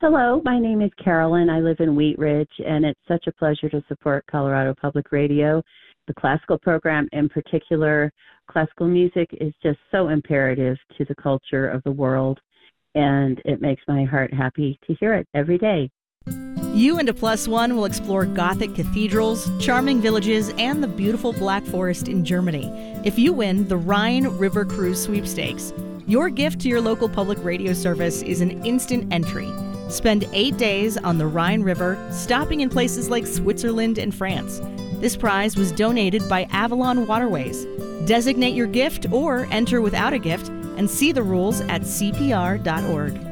Hello, my name is Carolyn. I live in Wheat Ridge, and it's such a pleasure to support Colorado Public Radio. The classical program in particular, classical music is just so imperative to the culture of the world, and it makes my heart happy to hear it every day. You and a plus one will explore Gothic cathedrals, charming villages, and the beautiful Black Forest in Germany. If you win the Rhine River Cruise Sweepstakes, your gift to your local public radio service is an instant entry. Spend 8 days on the Rhine River, stopping in places like Switzerland and France. This prize was donated by Avalon Waterways. Designate your gift or enter without a gift and see the rules at cpr.org.